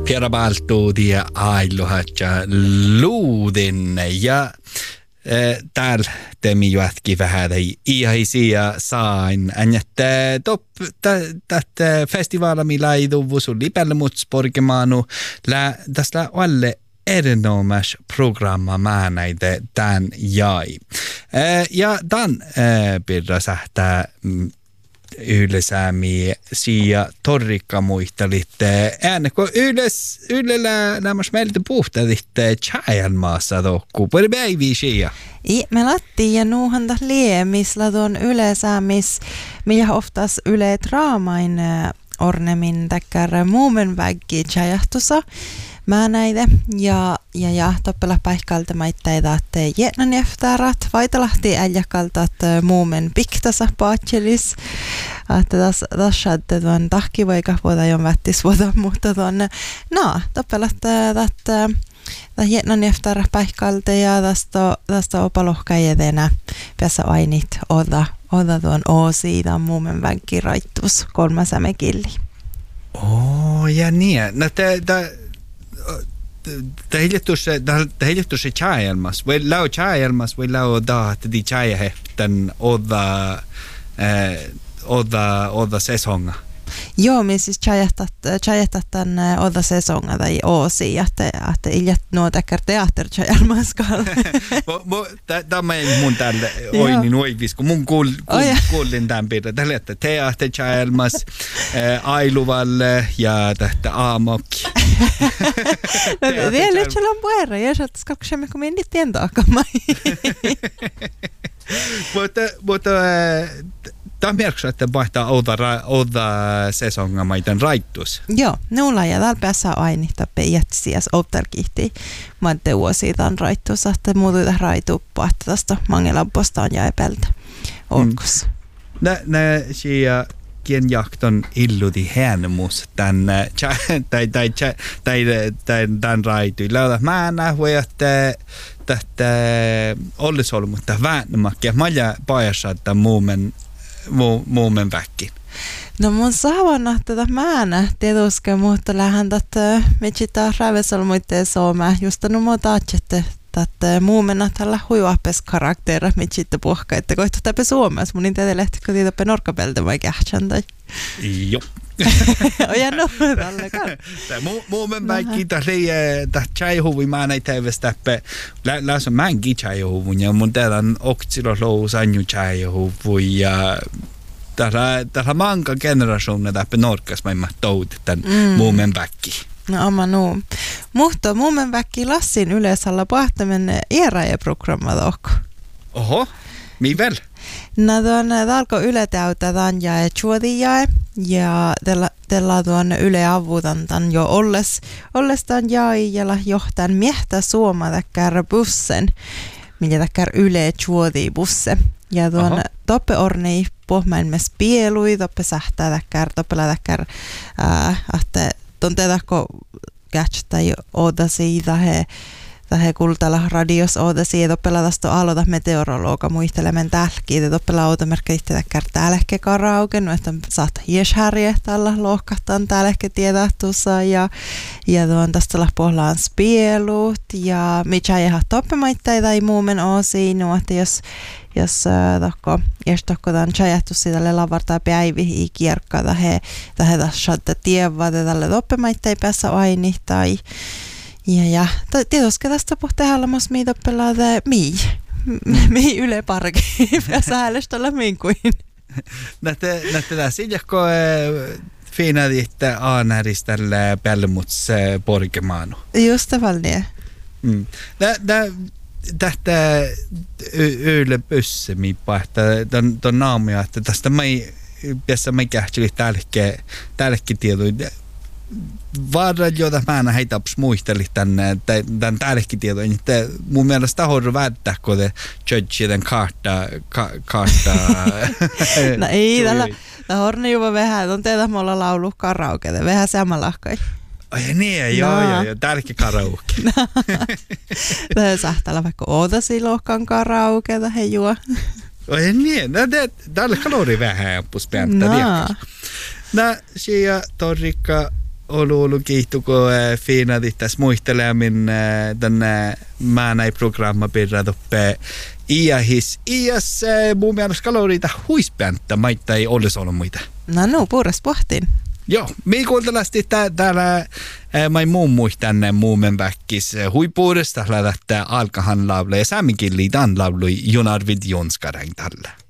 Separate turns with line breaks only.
Pierabaaltuudia ailuhatja luudin ja täällä temi juotki vähän ihaisia sain. Että tätä festivaalami laiduvus oli pelmuts porkemaanu tästä alle erinomas programma mä näitä tämän jäi. Ja tämän pirra sähtää yleisäämi siia torrikka muistalitte äänekko ylellä nämä meiltä puhtalitte chajan maassa tokku. Pari päiviä siia.
Me lattiin ja nuuhanta liemisla tuon yleisäämis, millä oftas yle draamain ornemin täkkär muumen väggi chajahtusa. Mä näitä ja toppela paikkalta maitteita, että jätnän eftärat vaitalahti äljakalta, että muumen piktasa paatselis. Että tässä tuon tahki voi kahvoida jo vättis vuoda, mutta tuon toppela että jätnän eftärat paikkalta ja tästä opalohka jätenä päässä ainit oda tuon oosiidan muumen väggi raittus 3 killi.
Ja niin. No Tämä hiljattuus chajelmas. Voi lau chajelmas, voi lau daat di chajaheftan oda sesonga.
Joo, me siis chajahtat tämän oda sesonga tai oosi, että iljat nuo täkkär teater chajelmaskal.
Tämä ei mun tälle oinin oivis, kun mun kuulin tämän piirre. Tällä että teater chajelmas, ailuvalle ja tästä aamokki.
Vielä nyt on puherra, jos katsomme, kun minä tien taakamaan.
Mutta tämä merkitsee, että vaihtaa ouda sesonga maiden raittus.
Joo, nulla ja täällä päässä aina tappe jätsiäs outarkihti. Mä ette vuositaan raittus, että muutuita raituppa, että tästä mangelamposta on jäipeltä. Olkos.
Nä siia kien jakton illudi häänemus tämän raitui. Lauta mä nähdä, että tästä olisi ollut, mutta väännemakki. Mä olen paajassa, että muumen väkki.
No mun saavana tätä mä nähtiin tuske, mutta lähän tätä mitsitä rävesolmuitteen soomää. Just nummo taatjette tätä muumena tällä huivaapes karaktera mitsitä puhka, että koittu täpä Suomessa. Mun niin teille lehtikö tiitäpä norkkapeltä vai kähtsän tai?
Joo.
Oja no, tälläkään.
Muumen väikki tätä chaihuvi mä näin täivästäppä. Läs on määnkin chaihuvun ja mun teidän oksilo lous anju chaihuvi ja tällä manka generationer täppä norkas mä imma touti tän muumen väikki.
No oma nuu. Mutta muumen väikki Lassin yleisalla pahtamen iärajaprogramma tohko.
Oho, mivel?
No tuon alkoi yletäytä tämän ja chuodijae ja tällä tuon yle avutan tämän jo olles tämän jaijalla johtan miehtä suoma täkkär bussen, minkä täkkär yle chuodi busse. Ja tuon toppe ornei pohmain mes pielui, toppe sähtää täkkär, toppela täkkär, että tuon teetäkko kätstä jo oda siitä he kultalla radios oota siitä toppela tästä aloita meteorologa muistelemen tälkiä. Toppela oota merkkiä täkkärtää lehke karauken, että saat hieshärje tällä lohkahtaan tälke tietää tuossa ja tuon tästä pohlaan spielut ja mitä ihan toppemaitteita ei muumen oo siinä, että jos tokko tämän chajahtu siitä lavartaa päivi i kierkkaa tähe tässä tievaa tälle toppemaitteja päässä aini tai ja tietysti tästä pohtihallamas miitä pelaa mii yle parki päässä häälestöllä minkuin.
Näette tässä joko fiinaditte aanäriställä pelmuts porkemaanu.
Just tavallaan.
Tästä yle pyssemi pahta ton naamia, että tästä mä kähtseli tällekin tietoja. Vaadaan, jota mä heitaps muisteli tämän tällekin tietoja, että mun mielestä horro välttää, kun te judgeiden kartta.
No ei, tällä horni juba vähän, on teitä mulla laulu karaoke, vähän samanlahkai.
Ai niin, joo, tärkeä karaoke.
Tämä saattaa olla vaikka ootasilohkan karaoke, he juo.
Ai niin, tällä kalori vähän pus pääntä. No, siellä torrikka ollut kiihtuko fiinadit tässä muistelemin tänne mä näin programma pirra toppe iäs mun mielestä kaloriita huispääntä maita ei olisi ollut muita.
No, puhuras pohtiin.
Joo, me kuultelasti täällä mai muun muistan muumen väkkis huipuudesta lähtää alkahan laulaa ja saaminkin liitan laului Jonarvid Jonskarain tällä.